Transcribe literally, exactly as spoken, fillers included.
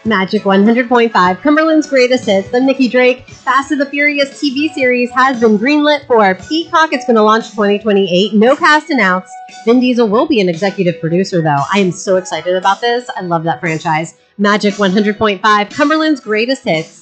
Magic one hundred point five, Cumberland's greatest hits. The Nikki Drake Fast and the Furious T V series has been greenlit for Peacock. It's going to launch twenty twenty-eight. No cast announced. Vin Diesel will be an executive producer, though. I am so excited about this. I love that franchise. Magic one hundred point five, Cumberland's greatest hits.